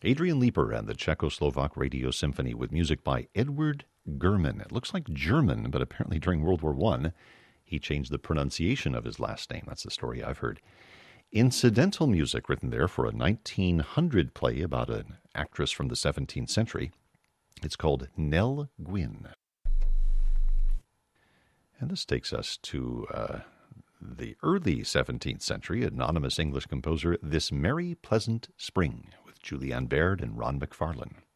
Adrian Leeper and the Czechoslovak Radio Symphony with music by Edward German. It looks like German, but apparently during World War I, he changed the pronunciation of his last name. That's the story I've heard. Incidental music written there for a 1900 play about an actress from the 17th century. It's called Nell Gwyn. And this takes us to the early 17th century, anonymous English composer This Merry Pleasant Spring with Julianne Baird and Ron McFarlane.